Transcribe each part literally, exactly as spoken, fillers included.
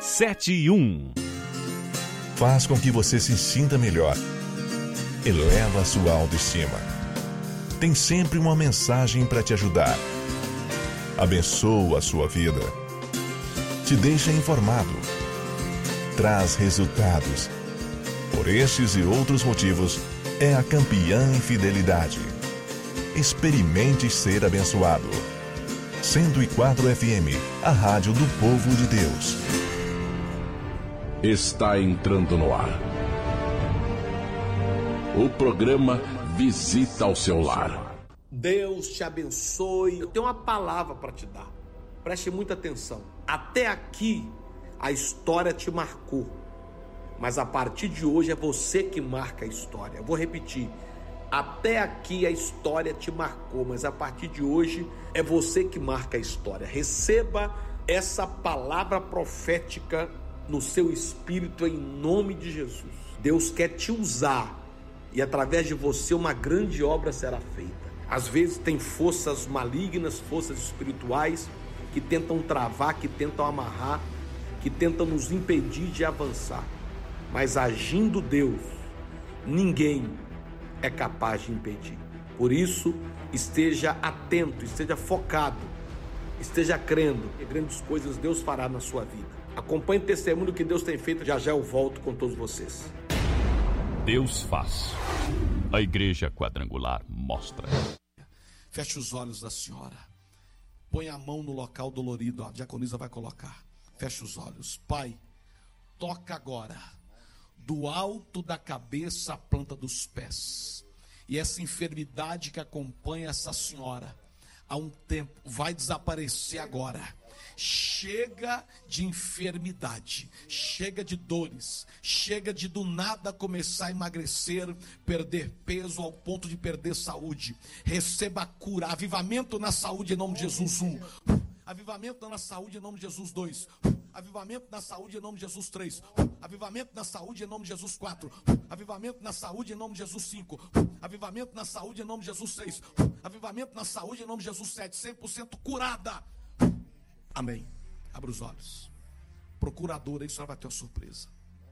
sete e um. Faz com que você se sinta melhor. Eleva a sua autoestima. Tem sempre uma mensagem para te ajudar. Abençoa a sua vida. Te deixa informado. Traz resultados. Por estes e outros motivos, é a campeã em fidelidade. Experimente ser abençoado. cento e quatro F M, a rádio do povo de Deus. Está entrando no ar o programa Visita ao Seu Lar. Deus te abençoe. Eu tenho uma palavra para te dar. Preste muita atenção. Até aqui a história te marcou, mas a partir de hoje é você que marca a história. Eu vou repetir. Até aqui a história te marcou, mas a partir de hoje é você que marca a história. Receba essa palavra profética no seu espírito em nome de Jesus. Deus quer te usar e através de você uma grande obra será feita. Às vezes tem forças malignas, forças espirituais que tentam travar, que tentam amarrar, que tentam nos impedir de avançar. Mas agindo Deus, ninguém é capaz de impedir. Por isso, esteja atento, esteja focado, esteja crendo que grandes coisas Deus fará na sua vida. Acompanhe o testemunho que Deus tem feito. Já já eu volto com todos vocês. Deus faz. A Igreja Quadrangular mostra. Feche os olhos da senhora. Põe a mão no local dolorido. A diaconisa vai colocar. Feche os olhos. Pai, toca agora. Do alto da cabeça à planta dos pés. E essa enfermidade que acompanha essa senhora há um tempo vai desaparecer agora. Chega de enfermidade, chega de dores, chega de do nada começar a emagrecer, perder peso ao ponto de perder saúde. Receba a cura, avivamento na saúde em nome de Jesus. Um. Avivamento na saúde em nome de Jesus. Dois. Avivamento na saúde em nome de Jesus. Três. Avivamento na saúde em nome de Jesus. Quatro. Avivamento na saúde em nome de Jesus. Cinco. Avivamento na saúde em nome de Jesus. Seis. Avivamento na saúde em nome de Jesus. Sete. Cem por cento curada. Amém. Abra os olhos. Procurador, aí só vai ter uma surpresa.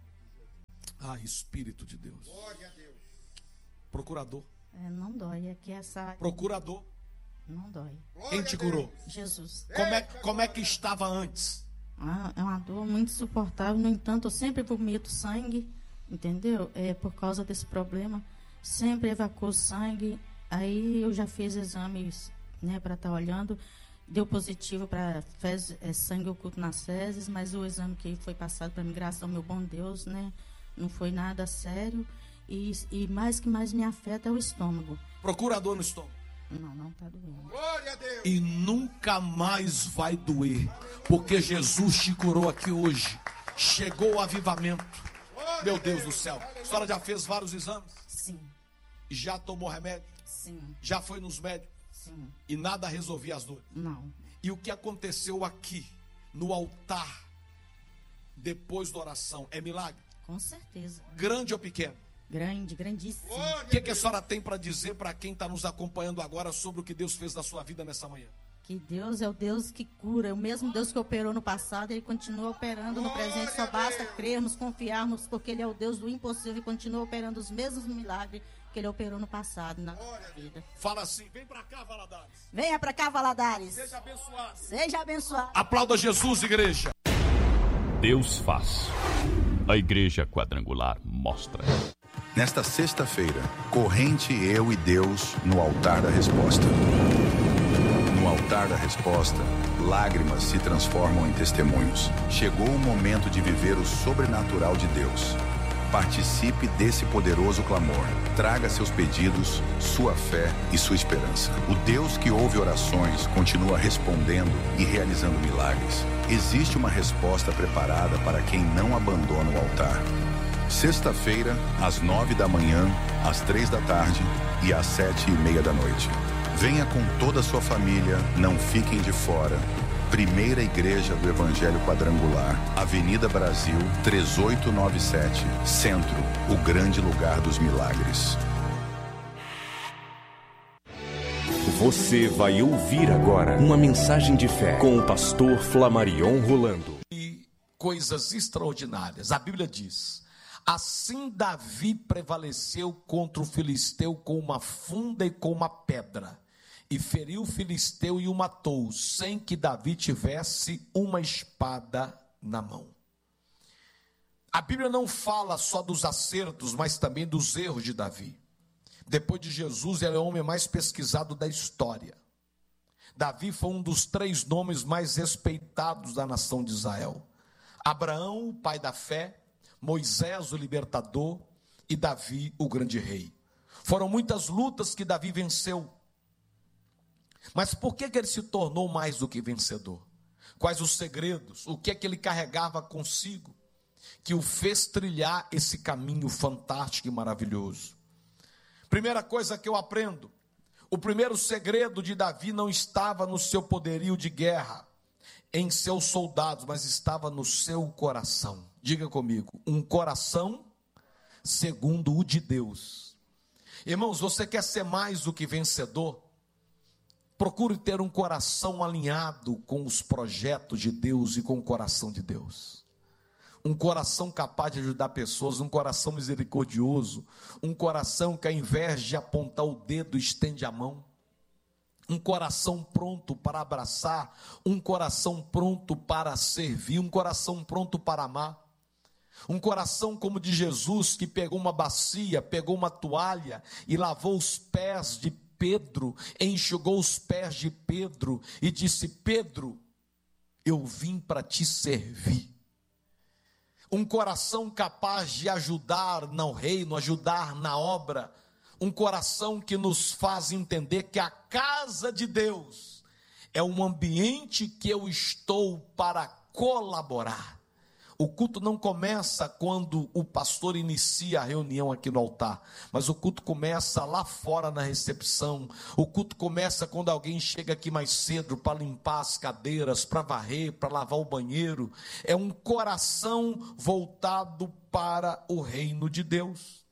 Ah, Espírito de Deus. Glória a Deus. Procurador. É, não dói, aqui essa... Procurador. Não dói. Quem te curou? Jesus. Como é, como é que estava antes? Ah, é uma dor muito insuportável. No entanto, eu sempre vomito sangue, entendeu? É por causa desse problema. Sempre evacuo sangue. Aí eu já fiz exames, né, para estar olhando. Deu positivo para é, sangue oculto nas fezes, mas o exame que foi passado para mim, graças ao meu bom Deus, né, não foi nada sério. E, e mais que mais me afeta é o estômago. Procurador no estômago. Não, não está doendo. Glória a Deus. E nunca mais vai doer, porque Jesus te curou aqui hoje. Chegou o avivamento. Glória Meu Deus do céu. A senhora já fez vários exames? Sim. Já tomou remédio? Sim. Já foi nos médicos? Sim. E nada resolvia as dores? Não. E o que aconteceu aqui, no altar, depois da oração, é milagre? Com certeza. Grande ou pequeno? Grande, grandíssimo. O que, que a senhora tem para dizer para quem está nos acompanhando agora sobre o que Deus fez na sua vida nessa manhã? Que Deus é o Deus que cura. É o mesmo Deus que operou no passado, Ele continua operando no presente. Só basta crermos, confiarmos, porque Ele é o Deus do impossível e continua operando os mesmos milagres que Ele operou no passado, na nossa vida. Fala assim, vem para cá, Valadares. Venha para cá, Valadares. Seja abençoado. Seja abençoado. Aplauda Jesus, igreja. Deus faz. A Igreja Quadrangular mostra. Nesta sexta-feira, corrente eu e Deus no altar da resposta. No altar da resposta, lágrimas se transformam em testemunhos. Chegou o momento de viver o sobrenatural de Deus. Participe desse poderoso clamor. Traga seus pedidos, sua fé e sua esperança. O Deus que ouve orações continua respondendo e realizando milagres. Existe uma resposta preparada para quem não abandona o altar. Sexta-feira, às nove da manhã, às três da tarde e às sete e meia da noite. Venha com toda a sua família, não fiquem de fora. Primeira Igreja do Evangelho Quadrangular, Avenida Brasil, três oito nove sete, Centro, o grande lugar dos milagres. Você vai ouvir agora uma mensagem de fé com o pastor Flamarion Rolando. E coisas extraordinárias. A Bíblia diz: assim Davi prevaleceu contra o filisteu com uma funda e com uma pedra, e feriu o filisteu e o matou, sem que Davi tivesse uma espada na mão. A Bíblia não fala só dos acertos, mas também dos erros de Davi. Depois de Jesus, ele é o homem mais pesquisado da história. Davi foi um dos três nomes mais respeitados da nação de Israel: Abraão, o pai da fé; Moisés, o libertador; e Davi, o grande rei. Foram muitas lutas que Davi venceu. Mas por que que ele se tornou mais do que vencedor? Quais os segredos? O que é que ele carregava consigo que o fez trilhar esse caminho fantástico e maravilhoso? Primeira coisa que eu aprendo: o primeiro segredo de Davi não estava no seu poderio de guerra, em seus soldados, mas estava no seu coração. Diga comigo: um coração segundo o de Deus. Irmãos, você quer ser mais do que vencedor? Procure ter um coração alinhado com os projetos de Deus e com o coração de Deus. Um coração capaz de ajudar pessoas, um coração misericordioso, um coração que ao invés de apontar o dedo, estende a mão. Um coração pronto para abraçar, um coração pronto para servir, um coração pronto para amar. Um coração como o de Jesus, que pegou uma bacia, pegou uma toalha e lavou os pés de Pedro, enxugou os pés de Pedro e disse: Pedro, eu vim para te servir. Um coração capaz de ajudar no reino, ajudar na obra. Um coração que nos faz entender que a casa de Deus é um ambiente que eu estou para colaborar. O culto não começa quando o pastor inicia a reunião aqui no altar, mas o culto começa lá fora na recepção. O culto começa quando alguém chega aqui mais cedo para limpar as cadeiras, para varrer, para lavar o banheiro. É um coração voltado para o reino de Deus.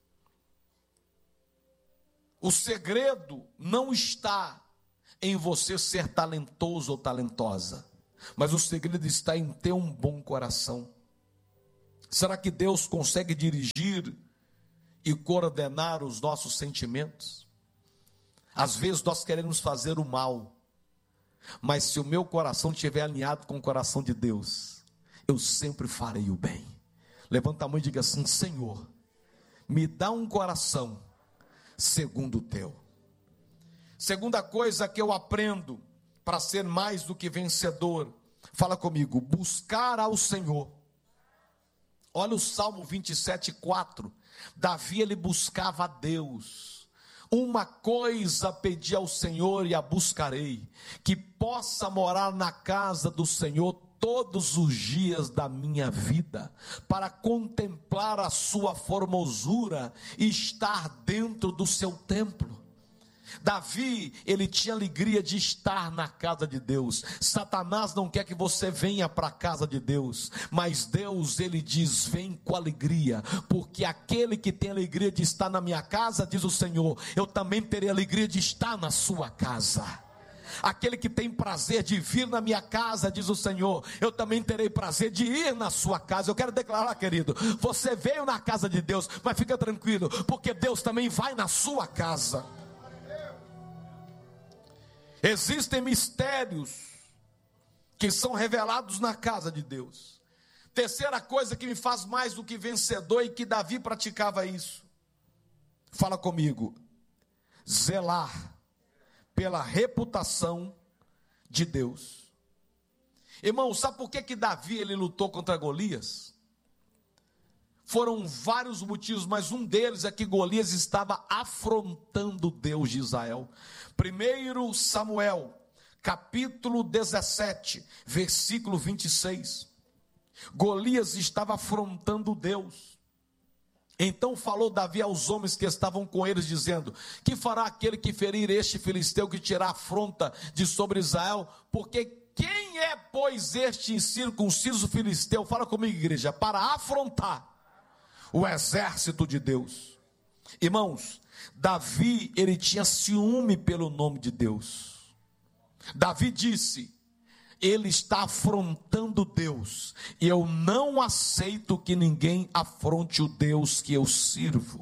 O segredo não está em você ser talentoso ou talentosa, mas o segredo está em ter um bom coração. Será que Deus consegue dirigir e coordenar os nossos sentimentos? Às vezes nós queremos fazer o mal, mas se o meu coração estiver alinhado com o coração de Deus, eu sempre farei o bem. Levanta a mão e diga assim: Senhor, me dá um coração segundo o teu. Segunda coisa que eu aprendo para ser mais do que vencedor, fala comigo: buscar ao Senhor. Olha o Salmo vinte e sete, quatro. Davi, ele buscava a Deus. Uma coisa pedi ao Senhor e a buscarei, que possa morar na casa do Senhor todos os dias da minha vida, para contemplar a sua formosura e estar dentro do seu templo. Davi, ele tinha alegria de estar na casa de Deus. Satanás não quer que você venha para a casa de Deus, mas Deus, ele diz: vem com alegria, porque aquele que tem alegria de estar na minha casa, diz o Senhor, eu também terei alegria de estar na sua casa. Aquele que tem prazer de vir na minha casa, diz o Senhor, eu também terei prazer de ir na sua casa. Eu quero declarar, querido, você veio na casa de Deus, mas fica tranquilo, porque Deus também vai na sua casa. Existem mistérios que são revelados na casa de Deus. Terceira coisa que me faz mais do que vencedor, e que Davi praticava isso, fala comigo: zelar pela reputação de Deus. Irmão, sabe por que que Davi, ele lutou contra Golias? Foram vários motivos, mas um deles é que Golias estava afrontando Deus de Israel. Primeiro Samuel, capítulo dezessete, versículo vinte e seis. Golias estava afrontando Deus. Então falou Davi aos homens que estavam com eles, dizendo: que fará aquele que ferir este filisteu, que tirar a afronta de sobre Israel? Porque quem é, pois, este incircunciso filisteu? Fala comigo, igreja, para afrontar o exército de Deus. Irmãos, Davi, ele tinha ciúme pelo nome de Deus. Davi disse: ele está afrontando Deus. E eu não aceito que ninguém afronte o Deus que eu sirvo.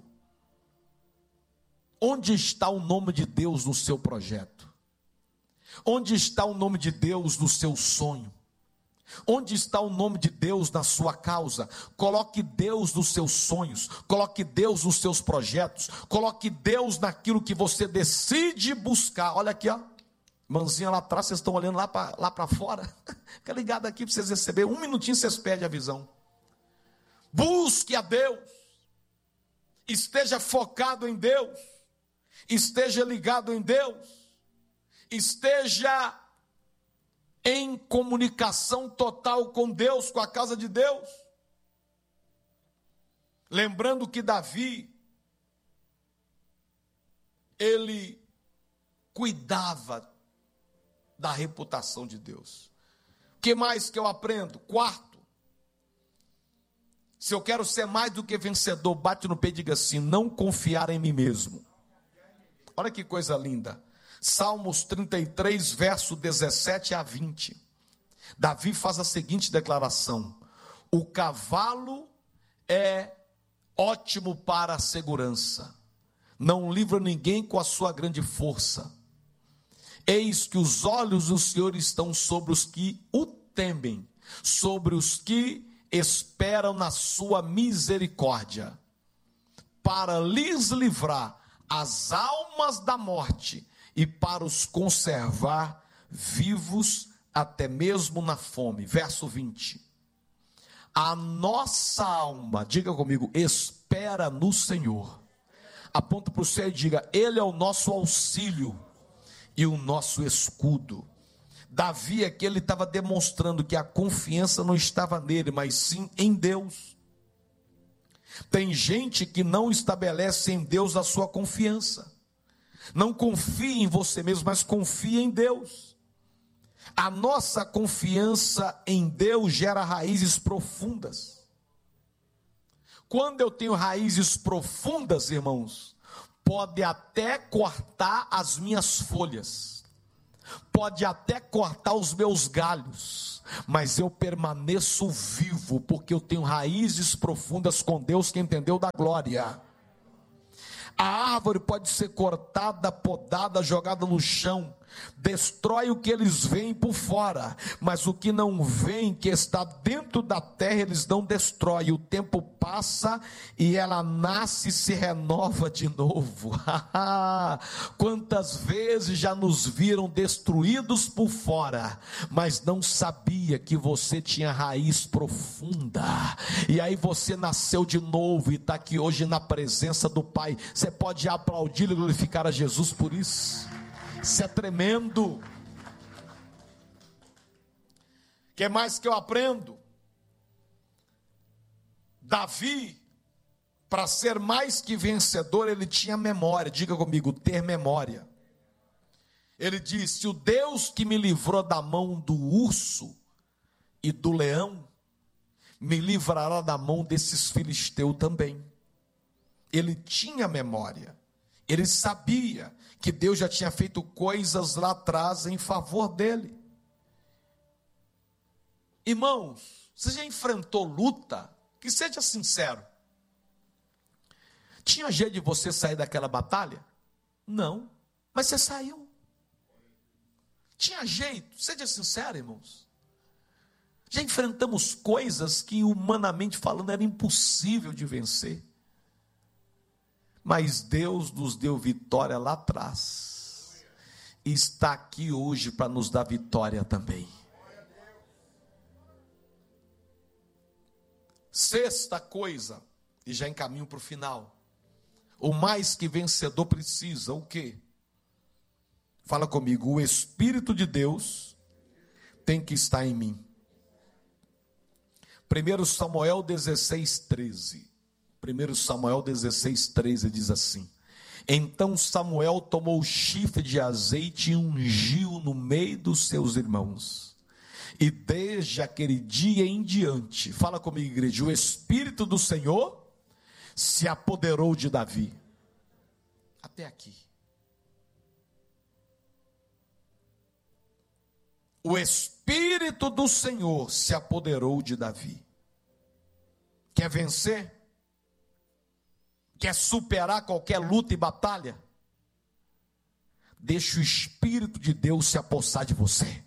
Onde está o nome de Deus no seu projeto? Onde está o nome de Deus no seu sonho? Onde está o nome de Deus na sua causa? Coloque Deus nos seus sonhos, coloque Deus nos seus projetos, coloque Deus naquilo que você decide buscar. Olha aqui, ó, mãozinha lá atrás, vocês estão olhando lá para lá para fora. Fica ligado aqui para vocês receberem. Um minutinho vocês perdem a visão. Busque a Deus, esteja focado em Deus, esteja ligado em Deus, esteja em comunicação total com Deus, com a casa de Deus. Lembrando que Davi, ele cuidava da reputação de Deus. O que mais que eu aprendo? Quarto, se eu quero ser mais do que vencedor, bate no pé e diga assim: não confiar em mim mesmo. Olha que coisa linda. Salmos trinta e três, verso dezessete a vinte. Davi faz a seguinte declaração: o cavalo é ótimo para a segurança, não livra ninguém com a sua grande força. Eis que os olhos do Senhor estão sobre os que o temem, sobre os que esperam na sua misericórdia, para lhes livrar as almas da morte e para os conservar vivos até mesmo na fome. Verso vinte. A nossa alma, diga comigo, espera no Senhor. Aponta para o céu e diga: Ele é o nosso auxílio e o nosso escudo. Davi aqui, ele estava demonstrando que a confiança não estava nele, mas sim em Deus. Tem gente que não estabelece em Deus a sua confiança. Não confie em você mesmo, mas confie em Deus. A nossa confiança em Deus gera raízes profundas. Quando eu tenho raízes profundas, irmãos, pode até cortar as minhas folhas, pode até cortar os meus galhos, mas eu permaneço vivo, porque eu tenho raízes profundas com Deus, que entendeu da glória. A árvore pode ser cortada, podada, jogada no chão, destrói o que eles veem por fora, mas o que não vem, que está dentro da terra, eles não destroem. O tempo passa e ela nasce e se renova de novo. Quantas vezes já nos viram destruídos por fora, mas não sabia que você tinha raiz profunda, e aí você nasceu de novo e está aqui hoje na presença do Pai. Você pode aplaudir e glorificar a Jesus por isso. Isso é tremendo. O que mais que eu aprendo? Davi, para ser mais que vencedor, ele tinha memória. Diga comigo, ter memória. Ele disse: o Deus que me livrou da mão do urso e do leão, me livrará da mão desses filisteus também. Ele tinha memória. Ele sabia que Deus já tinha feito coisas lá atrás em favor dele. Irmãos, você já enfrentou luta? Que seja sincero. Tinha jeito de você sair daquela batalha? Não, mas você saiu. Tinha jeito, seja sincero, irmãos. Já enfrentamos coisas que, humanamente falando, era impossível de vencer. Mas Deus nos deu vitória lá atrás, e está aqui hoje para nos dar vitória também. Sexta coisa, e já encaminho para o final: o mais que vencedor precisa, o quê? Fala comigo, o Espírito de Deus tem que estar em mim. primeiro Samuel dezesseis, treze. primeiro Samuel dezesseis, treze diz assim: então Samuel tomou o chifre de azeite e ungiu no meio dos seus irmãos. E desde aquele dia em diante, fala comigo, igreja, o Espírito do Senhor se apoderou de Davi. Até aqui. o Espírito do Senhor se apoderou de Davi. Quer vencer? Quer superar qualquer luta e batalha? Deixe o Espírito de Deus se apossar de você.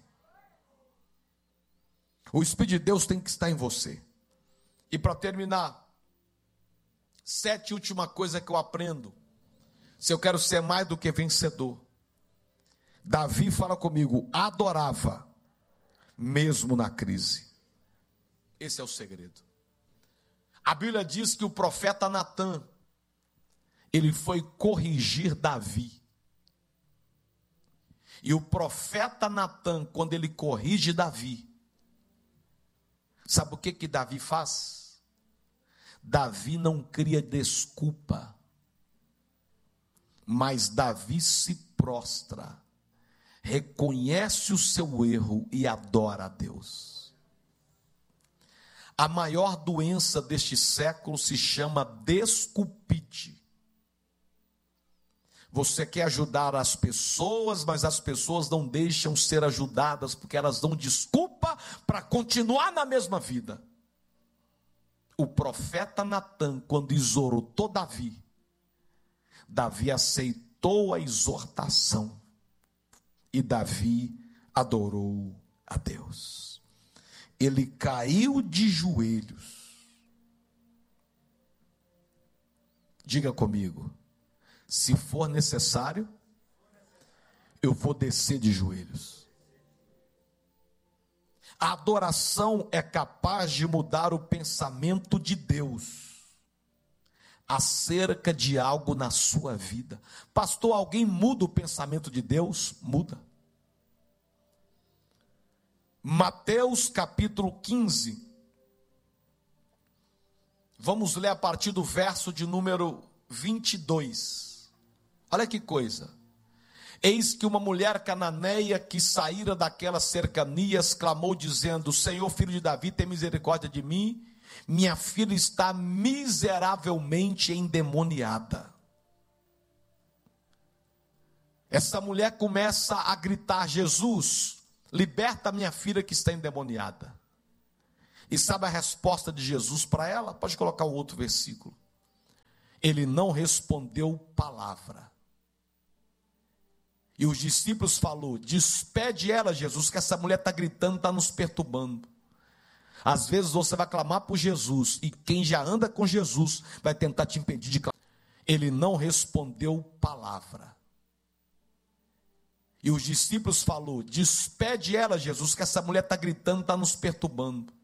O Espírito de Deus tem que estar em você. E para terminar, sete última coisa que eu aprendo. Se eu quero ser mais do que vencedor. Davi, fala comigo, adorava, mesmo na crise. Esse é o segredo. A Bíblia diz que o profeta Natã, ele foi corrigir Davi. E o profeta Natã, quando ele corrige Davi, sabe o que que Davi faz? Davi não cria desculpa, mas Davi se prostra, reconhece o seu erro e adora a Deus. A maior doença deste século se chama desculpite. Você quer ajudar as pessoas, mas as pessoas não deixam ser ajudadas, porque elas dão desculpa para continuar na mesma vida. O profeta Natã, quando exortou Davi, Davi aceitou a exortação, e Davi adorou a Deus. Ele caiu de joelhos. Diga comigo, se for necessário, eu vou descer de joelhos. A adoração é capaz de mudar o pensamento de Deus acerca de algo na sua vida. Pastor, alguém muda o pensamento de Deus? Muda. Mateus capítulo quinze. Vamos ler a partir do verso de número vinte e dois. Olha que coisa. Eis que uma mulher cananeia que saíra daquelas cercanias clamou dizendo: Senhor, filho de Davi, tem misericórdia de mim. Minha filha está miseravelmente endemoniada. Essa mulher começa a gritar: Jesus, liberta minha filha que está endemoniada. E sabe a resposta de Jesus para ela? Pode colocar o outro versículo. Ele não respondeu palavra. E os discípulos falaram: despede ela, Jesus, que essa mulher está gritando, está nos perturbando. Às vezes você vai clamar por Jesus, e quem já anda com Jesus vai tentar te impedir de clamar. Ele não respondeu palavra. E os discípulos falaram: despede ela, Jesus, que essa mulher está gritando, está nos perturbando.